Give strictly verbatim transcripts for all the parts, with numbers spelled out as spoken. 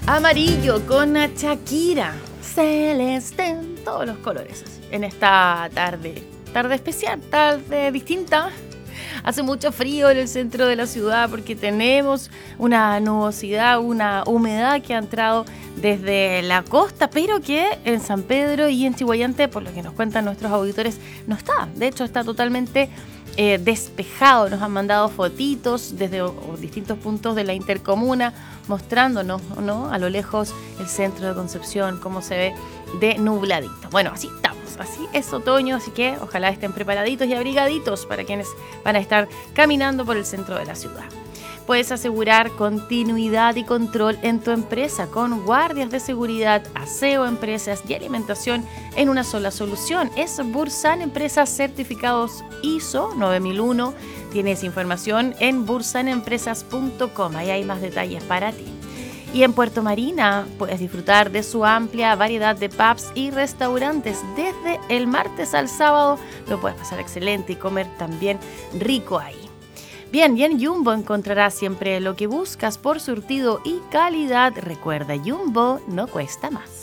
Amarillo con Shakira, celeste en todos los colores. En esta tarde, tarde especial, tarde distinta. Hace mucho frío en el centro de la ciudad porque tenemos una nubosidad, una humedad que ha entrado desde la costa, pero que en San Pedro y en Chillhuayante, por lo que nos cuentan nuestros auditores, no está. De hecho, está totalmente eh, despejado. Nos han mandado fotitos desde o, o distintos puntos de la intercomuna, mostrándonos, ¿no?, a lo lejos el centro de Concepción, cómo se ve de nubladito. Bueno, así estamos. Así es otoño, así que ojalá estén preparaditos y abrigaditos para quienes van a estar caminando por el centro de la ciudad. Puedes asegurar continuidad y control en tu empresa con guardias de seguridad, aseo, empresas y alimentación en una sola solución. Es Bursan Empresas Certificados I S O nueve mil uno. Tienes información en bursan empresas punto com. Ahí hay más detalles para ti. Y en Puerto Marina puedes disfrutar de su amplia variedad de pubs y restaurantes. Desde el martes al sábado lo puedes pasar excelente y comer también rico ahí. Bien, y en Jumbo encontrarás siempre lo que buscas por surtido y calidad. Recuerda, Jumbo no cuesta más.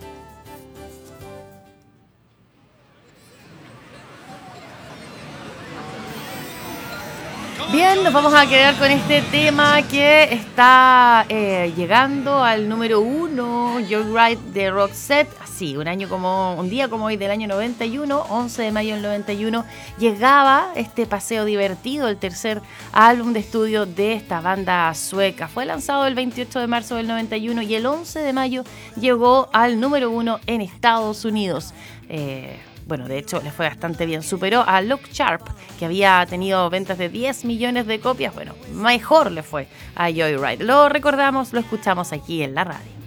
Bien, nos vamos a quedar con este tema que está eh, llegando al número uno, Joyride de Roxette. Sí, un año como, un día como hoy del año noventa y uno, once de mayo del noventa y uno, llegaba este Paseo Divertido, el tercer álbum de estudio de esta banda sueca. Fue lanzado el veintiocho de marzo del noventa y uno y el once de mayo llegó al número uno en Estados Unidos. Eh, Bueno, de hecho, le fue bastante bien. Superó a Look Sharp, que había tenido ventas de diez millones de copias. Bueno, mejor le fue a Joyride. Lo recordamos, lo escuchamos aquí en la radio.